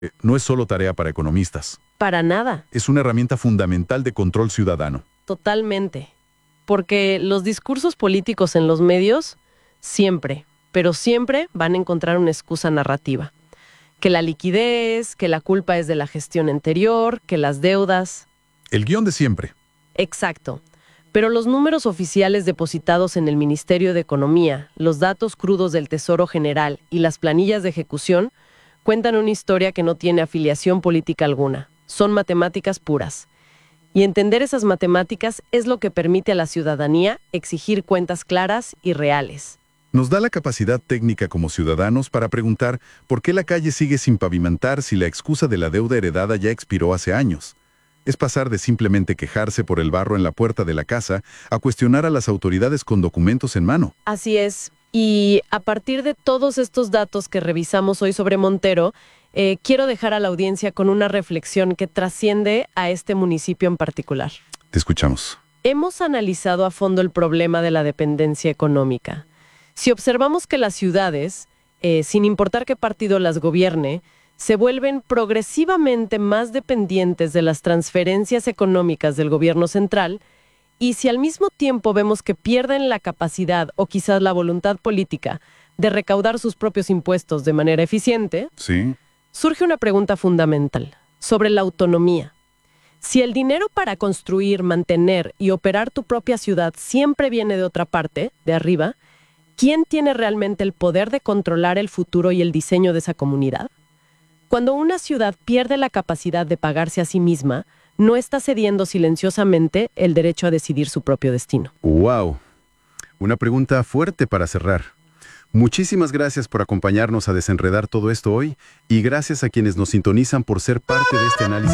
No es solo tarea para economistas. Para nada, Es una herramienta fundamental de control ciudadano. totalmente. Porque los discursos políticos en los medios siempre, pero siempre van a encontrar una excusa narrativa. Que la liquidez, que la culpa es de la gestión anterior, que las deudas. El guión de siempre. Exacto. Pero los números oficiales depositados en el Ministerio de Economía, los datos crudos del Tesoro General y las planillas de ejecución cuentan una historia que no tiene afiliación política alguna. Son matemáticas puras. Y entender esas matemáticas es lo que permite a la ciudadanía exigir cuentas claras y reales. Nos da la capacidad técnica como ciudadanos para preguntar por qué la calle sigue sin pavimentar si la excusa de la deuda heredada ya expiró hace años. Es pasar de simplemente quejarse por el barro en la puerta de la casa a cuestionar a las autoridades con documentos en mano. Así es. Y a partir de todos estos datos que revisamos hoy sobre Montero, quiero dejar a la audiencia con una reflexión que trasciende a este municipio en particular. Te escuchamos. Hemos analizado a fondo el problema de la dependencia económica. Si observamos que las ciudades, sin importar qué partido las gobierne, se vuelven progresivamente más dependientes de las transferencias económicas del gobierno central, y si al mismo tiempo vemos que pierden la capacidad o quizás la voluntad política de recaudar sus propios impuestos de manera eficiente, Sí. surge una pregunta fundamental sobre la autonomía. Si el dinero para construir, mantener y operar tu propia ciudad siempre viene de otra parte, de arriba, ¿quién tiene realmente el poder de controlar el futuro y el diseño de esa comunidad? Cuando una ciudad pierde la capacidad de pagarse a sí misma, no está cediendo silenciosamente el derecho a decidir su propio destino. ¡Wow! Una pregunta fuerte para cerrar. Muchísimas gracias por acompañarnos a desenredar todo esto hoy y gracias a quienes nos sintonizan por ser parte de este análisis.